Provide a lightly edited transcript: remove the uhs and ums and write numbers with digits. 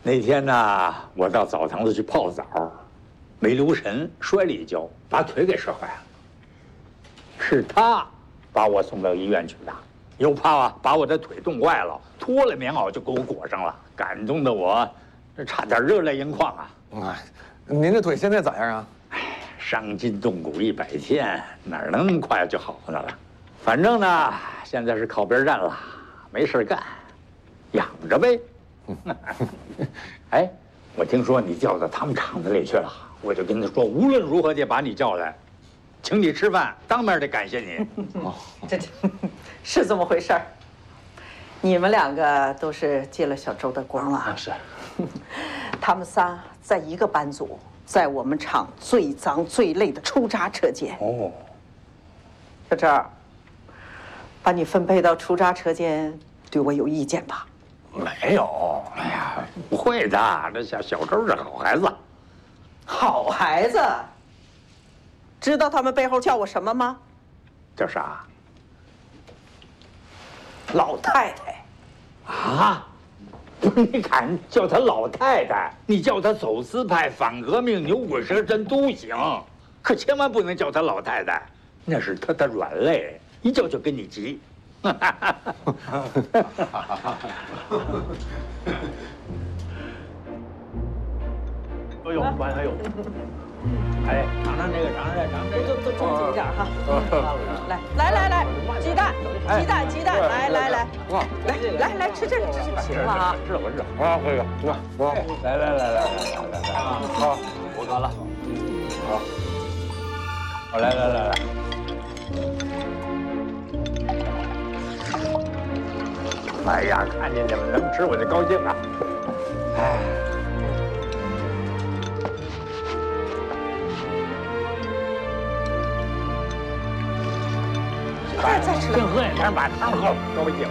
那天呢，我到澡堂子去泡澡，没留神摔了一跤，把腿给摔坏了。是他把我送到医院去的，又怕把我的腿冻坏了，脱了棉袄就给我裹上了，感动的我这差点热泪盈眶啊！ 啊，您这腿现在咋样啊？ 哎，伤筋动骨100天，哪能那么快就好了？反正呢，现在是靠边站了，没事干，养着呗。哎，我听说你调到他们厂子里去了，我就跟他说，无论如何得把你叫来，请你吃饭，当面得感谢你。 哦，这是这么回事儿。你们2个都是借了小周的光了。 是。 他们仨在一个班组，在我们厂最脏最累的出渣车间。 哦， 小周，把你分配到出渣车间，对我有意见吧？ 没有，哎呀，不会的，这小周是好孩子。 好孩子。知道他们背后叫我什么吗？ 叫啥？ 老太太。 啊？不是，你敢叫她老太太，你叫她走资派、反革命、牛鬼蛇神都行，可千万不能叫她老太太，那是她的软肋，一叫就跟你急。哎呦，完还有，哎，尝尝这个，尝尝这，尝尝这个， 都重紧点哈。来，鸡蛋，来，来，吃这个，行了啊。 是我是啊，这个，是吧？ 来，好，我干了，好，来。哎呀，看见你们能吃我就高兴啊！哎， 再吃净喝点汤，把汤喝了，高兴。